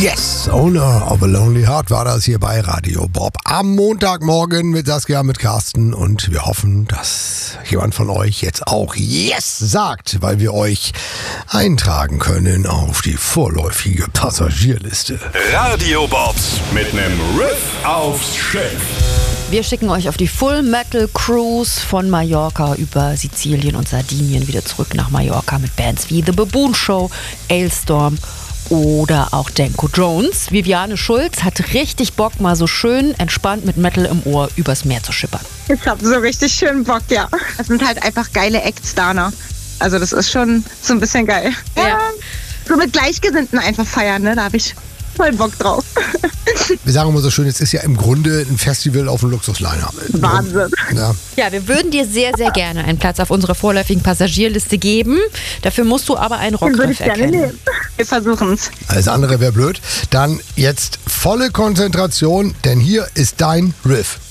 Yes, Owner of a Lonely Heart war das hier bei Radio Bob. Am Montagmorgen mit Saskia, mit Carsten und wir hoffen, dass jemand von euch jetzt auch Yes sagt, weil wir euch eintragen können auf die vorläufige Passagierliste. Radio Bobs mit nem Riff aufs Schiff. Wir schicken euch auf die Full Metal Cruise von Mallorca über Sizilien und Sardinien wieder zurück nach Mallorca mit Bands wie The Baboon Show, Ailstorm oder auch Danko Jones. Viviane Schulz hat richtig Bock, mal so schön entspannt mit Metal im Ohr übers Meer zu schippern. Ich hab so richtig schön Bock, ja. Das sind halt einfach geile Acts da, ne? Also das ist schon so ein bisschen geil. Ja. So mit Gleichgesinnten einfach feiern, ne? Da hab ich voll Bock drauf. Wir sagen immer so schön, es ist ja im Grunde ein Festival auf dem Luxusliner. Wahnsinn. Ja, wir würden dir sehr, sehr gerne einen Platz auf unserer vorläufigen Passagierliste geben. Dafür musst du aber einen Rockriff erkennen. Wir versuchen's. Alles andere wäre blöd. Dann jetzt volle Konzentration, denn hier ist dein Riff.